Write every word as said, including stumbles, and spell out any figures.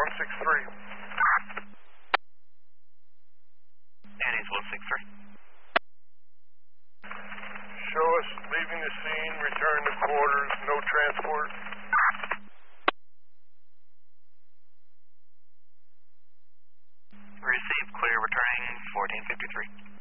one six three. Annie's one six three. Show us leaving the scene, return to quarters, no transport. Received, clear, returning fourteen fifty-three.